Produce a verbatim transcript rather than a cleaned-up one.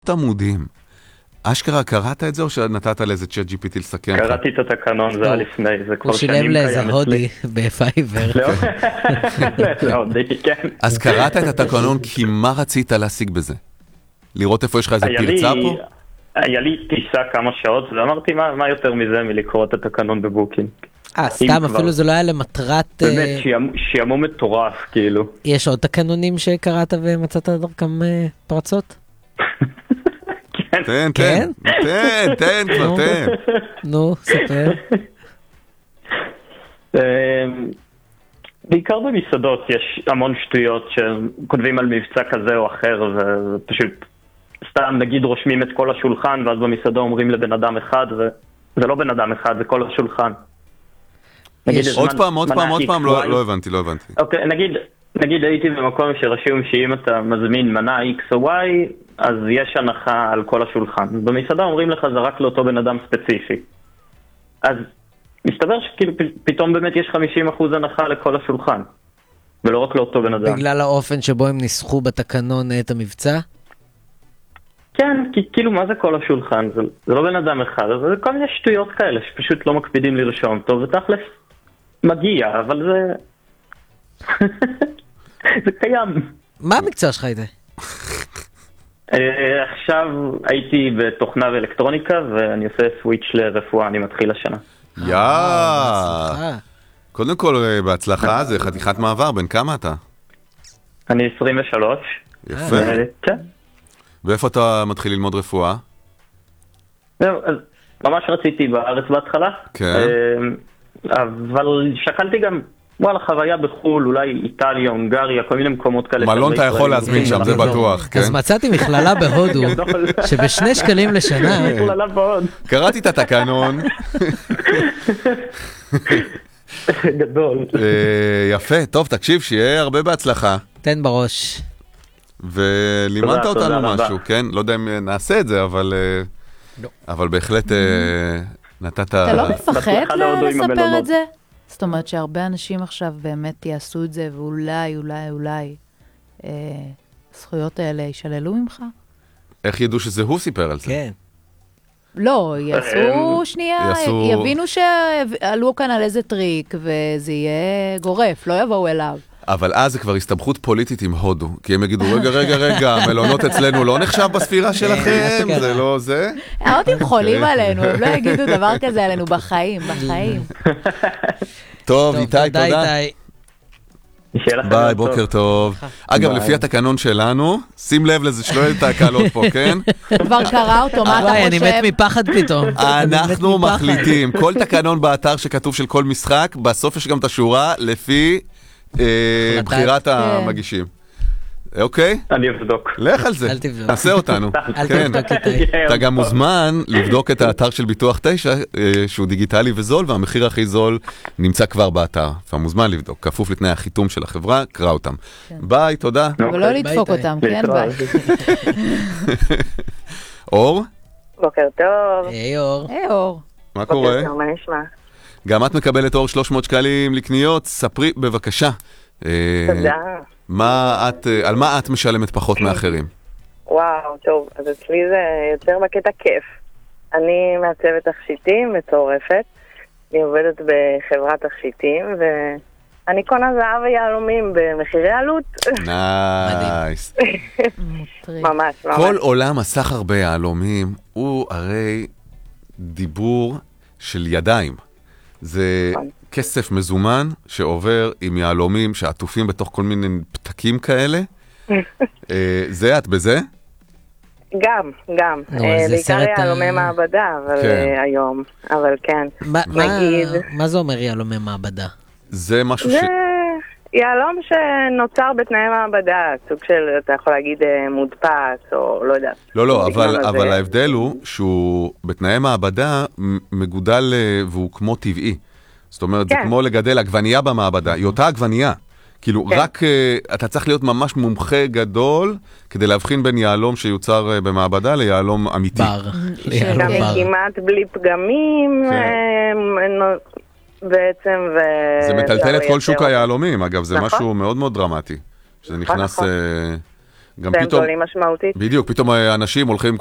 עמודים. אשכרה, קראת את זה או שנתת לאיזה צ'אט ג'י פי טי לסכם? קראתי את התקנון, זה היה לפני, זה כבר שנים הוא קיים שילם לאיזה הודי בפייבר. לא, זה הודי, כן. אז קראת את התקנון, כי מה רצית להשיג בזה? לראות איפה יש לך איזה פרצה פה? היה לי טיסה כמה שעות, ואמרתי, מה יותר מזה מלקרוא את התקנון בבוקינג? אה, סתם, אפילו זה לא היה למטרת... באמת, שיעמו מטורף, כאילו. יש עוד תקנונים שקראת ומצאת דרכם פרצות? תן, תן, תן, תן, כבר תן. נו, ספר. בעיקר במסעדות יש המון שטויות שכותבים על מבצע כזה או אחר, ופשוט סתם נגיד רושמים את כל השולחן, ואז במסעדה אומרים לבן אדם אחד, וזה לא בן אדם אחד, זה כל השולחן. עוד פעם, עוד פעם, עוד פעם, לא הבנתי, לא הבנתי. אוקיי, נגיד... נגיד הייתי במקום שרשום שאם אתה מזמין מנה X או Y, אז יש הנחה על כל השולחן. במסעדה אומרים לך זה רק לאותו בן אדם ספציפי. אז מסתבר שכאילו פתאום באמת יש חמישים אחוז הנחה לכל השולחן, ולא רק לאותו בן אדם. בגלל האופן שבו הם ניסחו בתקנון את המבצע? כן, כי כאילו מה זה כל השולחן? זה, זה לא בן אדם אחד, זה כל מיני שטויות כאלה שפשוט לא מקפידים לרשום טוב, ותכלס מגיע, אבל זה... זה קיים. מה המקצוע שלך איתי? עכשיו הייתי בתוכנה ואלקטרוניקה, ואני עושה סוויץ' לרפואה, אני מתחיל השנה. יאה. קודם כל, בהצלחה, זה חתיכת מעבר, בין כמה אתה? אני עשרים ושלוש. יפה. כן. ואיפה אתה מתחיל ללמוד רפואה? ממש רציתי בארץ בהתחלה. כן. אבל שקלתי גם... וואלה, חוויה בחול, אולי איטליה, הונגריה, כל מיני מקומות כאלה. מלון אתה יכול להזמין שם, זה בטוח, כן? אז מצאתי מכללה בהודו, שבשני שקלים לשנה... מכללה בהוד. קראתי את התקנון. גדול. יפה, טוב, תקשיב, שיהיה הרבה בהצלחה. תן בראש. ולימדת אותנו משהו, כן? לא יודע אם נעשה את זה, אבל... אבל בהחלט נתת... אתה לא מפחד לספר את זה? זאת אומרת שהרבה אנשים עכשיו באמת יעשו את זה, ואולי, אולי, אולי, אה, הזכויות האלה ישללו ממך? איך ידעו שזה הוא סיפר על זה? כן. לא, יעשו שנייה, יעשו... יבינו שעלו כאן על איזה טריק, וזה יהיה גורף, לא יבואו אליו. אבל אז זה כבר הסתבכות פוליטית עם הודו, כי הם יגידו, רגע, רגע, רגע, המלונות אצלנו לא נחשב בספירה שלכם, זה לא זה. ההודים חולים עלינו, הם לא יגידו דבר כזה עלינו בחיים, בחיים. טוב, איתי, תודה. ביי, בוקר טוב. אגב, לפי התקנון שלנו, שים לב לזה שלא יהיה את ההקלות פה, כן? כבר קרא אותו, מה אתה חושב? אני מת מפחד פתאום. אנחנו מחליטים, כל תקנון באתר שכתוב של כל משחק, בסוף יש גם את השורה לפי בחירת המגישים. אוקיי? אני אבדוק. לך על זה, תעשה אותנו. אל תבדוק איתי. אתה גם מוזמן לבדוק את האתר של ביטוח תשע, שהוא דיגיטלי וזול, והמחיר הכי זול נמצא כבר באתר. אתה מוזמן לבדוק, כפוף לתנאי החיתום של החברה, קרא אותם. ביי, תודה. ולא לדפוק אותם, כן, ביי. אור? בוקר טוב. היי אור. היי אור. מה קורה? בוקר טוב, מה נשמע? גם את מקבלת אור שלוש מאות שקלים לקניות, ספרי בבקשה. תודה. מה את, על מה את משלמת פחות מאחרים? וואו, טוב, אז אצלי זה יותר בקטע כיף. אני מעצבת תכשיטים מטורפת, אני עובדת בחברת תכשיטים, ואני קונה זהב ויהלומים במחירי עלות. נייס. ממש, ממש. כל עולם הסחר ביהלומים הוא הרי דיבור של ידיים. זה כסף מזומן שעובר עם יהלומים שעטופים בתוך כל מיני פתקים כאלה. זה את בזה? גם, גם. בעיקר יהלומי מעבדה, אבל היום, אבל כן. מה זה אומר יהלומי מעבדה? זה משהו ש... זה יהלום שנוצר בתנאי מעבדה, סוג של, אתה יכול להגיד, מודפס, או לא יודע. לא, לא, אבל ההבדל הוא שהוא בתנאי מעבדה מגודל והוא כמו טבעי. זאת אומרת, זה כמו לגדל עגבנייה במעבדה, היא אותה עגבנייה. כאילו, רק אתה צריך להיות ממש מומחה גדול כדי להבחין בין יהלום שיוצר במעבדה ליהלום אמיתי. בר. גם כמעט בלי פגמים בעצם. זה מטלטל את כל שוק היהלומים, אגב, זה משהו מאוד מאוד דרמטי. שזה נכנס... והם זולים משמעותית. בדיוק, פתאום אנשים הולכים